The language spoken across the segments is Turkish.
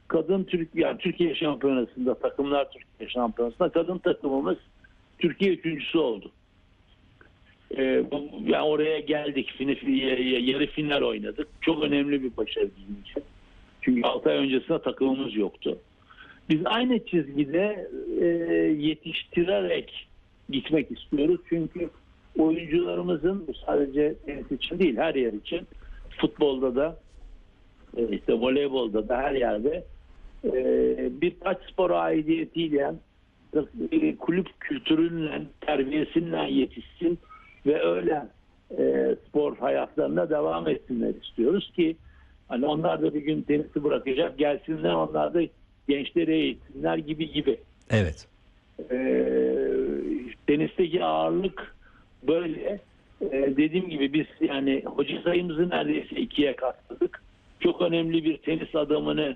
kadın yani Türkiye Şampiyonası'nda, takımlar Türkiye Şampiyonası'nda kadın takımımız Türkiye üçüncüsü oldu. Yani oraya geldik, yarı final oynadık. Çok önemli bir başarı bizim için. Çünkü 6 ay öncesinde takımımız yoktu. Biz aynı çizgide yetiştirerek gitmek istiyoruz. Çünkü oyuncularımızın, bu sadece tenis için değil, her yer için, futbolda da, işte voleybolda da, her yerde bir taç spor aidiyetiyle, kulüp kültürünle, terbiyesiyle yetişsin ve öyle spor hayatlarına devam etsinler istiyoruz ki hani onlar da bir gün tenisi bırakacak, gelsinler, onlar da gençleri eğitsinler gibi. Evet. Tenisteki ağırlık böyle. Dediğim gibi biz yani hoca sayımızı neredeyse 2'ye katladık. Çok önemli bir tenis adamını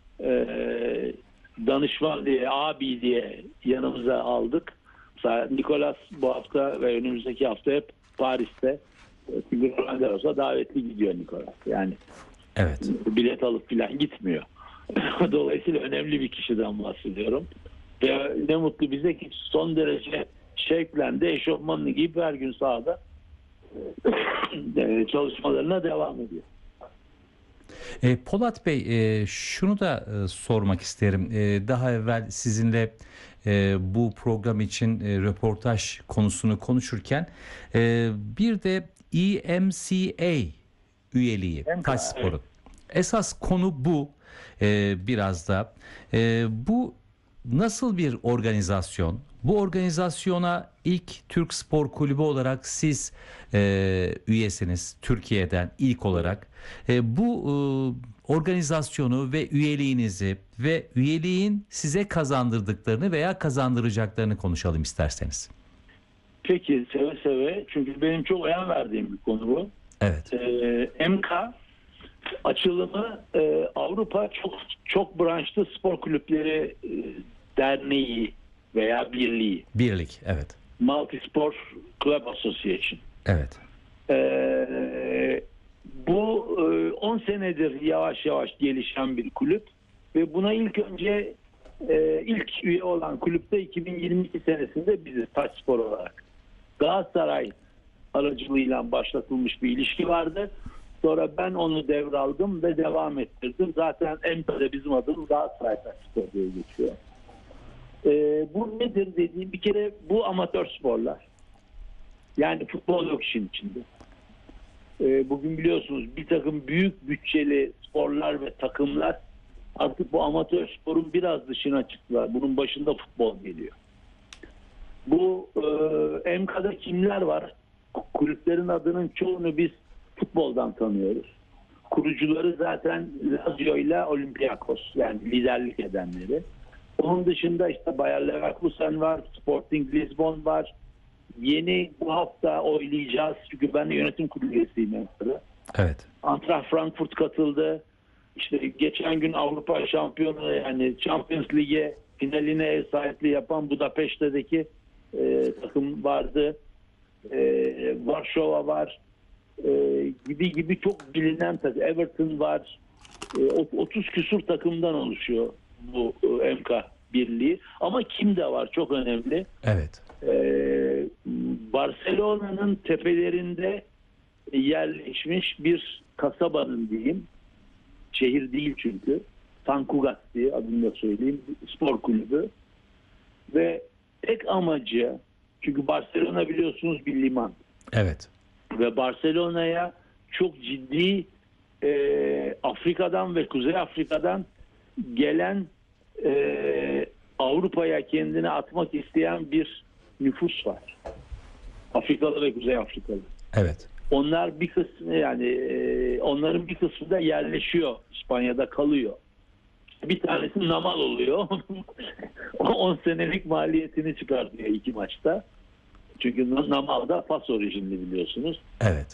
danışman diye, abi diye yanımıza aldık. Mesela Nicolas bu hafta ve önümüzdeki hafta hep Paris'te Roland Garros'a davetli gidiyor Nicolas. Yani evet. Bilet alıp falan gitmiyor. Dolayısıyla önemli bir kişiden bahsediyorum. Ve ne mutlu bize ki son derece şevklendi, eşofmanını giyip her gün sahada çalışmalarına devam ediyor. Polat Bey, şunu da sormak isterim. Daha evvel sizinle bu program için röportaj konusunu konuşurken bir de EMCA üyeliği, taç sporu. Evet. Esas konu bu. Biraz da bu nasıl bir organizasyon? Bu organizasyona ilk Türk Spor Kulübü olarak siz üyesiniz, Türkiye'den ilk olarak. Bu organizasyonu ve üyeliğinizi ve üyeliğin size kazandırdıklarını veya kazandıracaklarını konuşalım isterseniz. Peki, seve seve, çünkü benim çok önem verdiğim bir konu bu. Evet. MK açılımı Avrupa çok branşlı spor kulüpleri derneği veya birliği. Birlik, evet. Multisport Club Association. Evet. Bu 10 senedir yavaş yavaş gelişen bir kulüp ve buna ilk önce ilk üye olan kulüpte 2022 senesinde biziz taç spor olarak. Galatasaray aracılığıyla başlatılmış bir ilişki vardı. Sonra ben onu devraldım ve devam ettirdim. Zaten MK'de bizim adımız Galatasaray Taç Spor diye geçiyor. Bu nedir dediğim, bir kere bu amatör sporlar. Yani futbol yok işin içinde. Bugün biliyorsunuz bir takım büyük bütçeli sporlar ve takımlar artık bu amatör sporun biraz dışına çıktılar. Bunun başında futbol geliyor. Bu MK'da kimler var? Kulüplerin adının çoğunu biz futboldan tanıyoruz. Kurucuları zaten Lazio ile Olympiakos, yani liderlik edenleri. Onun dışında işte Bayer Leverkusen var, Sporting Lisbon var. Yeni bu hafta oylayacağız çünkü ben de yönetim kurulu üyesiyim. Evet. Eintracht Frankfurt katıldı. İşte geçen gün Avrupa şampiyonu, yani Champions Lig'e finaline ev sahipliği yapan Budapeşte'deki takım vardı. Varşova var. Gibi çok bilinen takım. Everton var. 30 küsur takımdan oluşuyor bu MK birliği. Ama kim de var, çok önemli. Evet. Barcelona'nın tepelerinde yerleşmiş bir kasabanın diyeyim. Şehir değil çünkü. Sant Cugat diye adını da söyleyeyim. Spor kulübü. Ve tek amacı, çünkü Barcelona biliyorsunuz bir liman. Evet. Ve Barcelona'ya çok ciddi Afrika'dan ve Kuzey Afrika'dan gelen Avrupa'ya kendini atmak isteyen bir nüfus var. Afrikalı ve Kuzey Afrikalı. Evet. Onlar bir kısmı, yani onların bir kısmı da yerleşiyor. İspanya'da kalıyor. Bir tanesi Namal oluyor. 10 senelik maliyetini çıkartıyor 2 maçta. Çünkü Namal da Fas orijinli biliyorsunuz. Evet.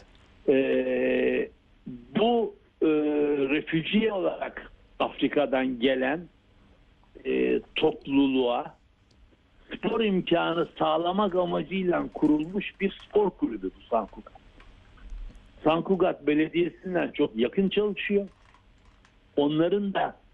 Bu refüji olarak Afrika'dan gelen topluluğa spor imkanı sağlamak amacıyla kurulmuş bir spor kulübü bu Sant Cugat. Sant Cugat Belediyesi'nden çok yakın çalışıyor. Onların da